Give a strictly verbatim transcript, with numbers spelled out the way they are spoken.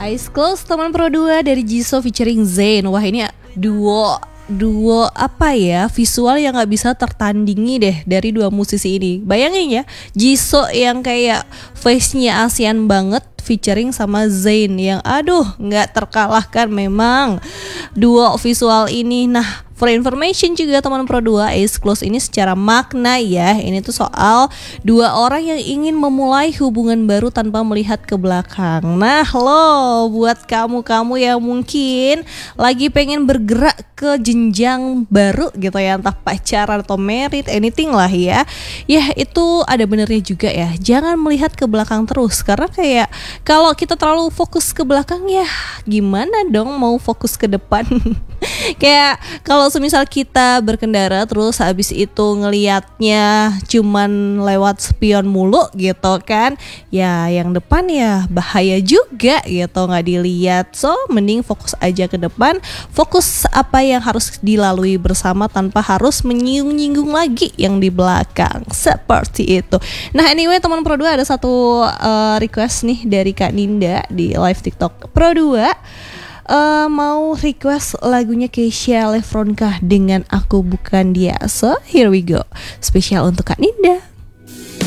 Eyes Closed, teman Pro dua dari Jisoo featuring Zayn. Wah, ini duo duo apa ya, visual yang gak bisa tertandingi deh dari dua musisi ini. Bayangin ya, Jisoo yang kayak face-nya ASEAN banget featuring sama Zayn yang aduh gak terkalahkan memang duo visual ini. Nah, for information juga teman Pro dua, Eyes Closed ini secara makna ya, ini tuh soal dua orang yang ingin memulai hubungan baru tanpa melihat ke belakang. Nah lo, buat kamu-kamu yang mungkin lagi pengen bergerak ke jenjang baru gitu ya, entah pacaran atau married, anything lah ya, ya itu ada benernya juga ya. Jangan melihat ke belakang terus, karena kayak kalau kita terlalu fokus ke belakang ya gimana dong mau fokus ke depan. Kayak kalau semisal kita berkendara terus habis itu ngelihatnya cuman lewat spion mulu gitu kan, ya yang depan ya bahaya juga gitu, nggak dilihat. So mending fokus aja ke depan, fokus apa yang harus dilalui bersama tanpa harus menyinggung-nyinggung lagi yang di belakang, seperti itu. Nah anyway teman Pro dua, ada satu uh, request nih dari Kak Ninda di live TikTok Pro dua. Uh, mau request lagunya Keisha Lefronkah dengan Aku Bukan Dia. So here we go, spesial untuk Kak Ninda.